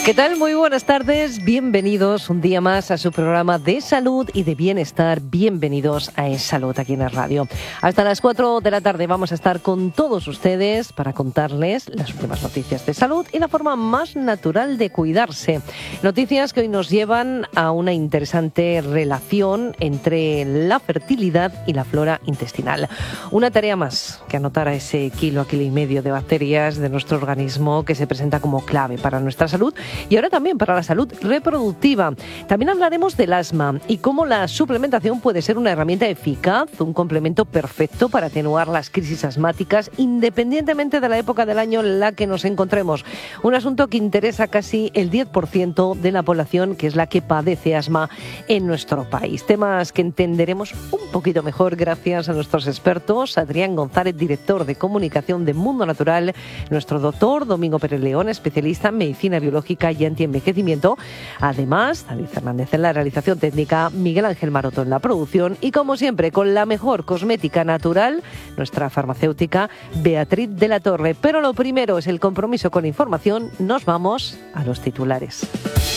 ¿Qué tal? Muy buenas tardes, bienvenidos un día más a su programa de salud y de bienestar. Bienvenidos a Es Salud aquí en la radio. Hasta las 4 de la tarde vamos a estar con todos ustedes para contarles las últimas noticias de salud y la forma más natural de cuidarse. Noticias que hoy nos llevan a una interesante relación entre la fertilidad y la flora intestinal. Una tarea más que anotar a ese kilo y medio de bacterias de nuestro organismo que se presenta como clave para nuestra salud y ahora también para la salud reproductiva. También hablaremos del asma y cómo la suplementación puede ser una herramienta eficaz, un complemento perfecto para atenuar las crisis asmáticas independientemente de la época del año en la que nos encontremos. Un asunto que interesa casi el 10% de la población, que es la que padece asma en nuestro país. Temas que entenderemos un poquito mejor gracias a nuestros expertos, Adrián González, director de comunicación de Mundo Natural, nuestro doctor Domingo Pérez León, especialista en medicina biológica y antienvejecimiento. Además, David Fernández en la realización técnica, Miguel Ángel Maroto en la producción y, como siempre, con la mejor cosmética natural, nuestra farmacéutica Beatriz de la Torre. Pero lo primero es el compromiso con información. Nos vamos a los titulares.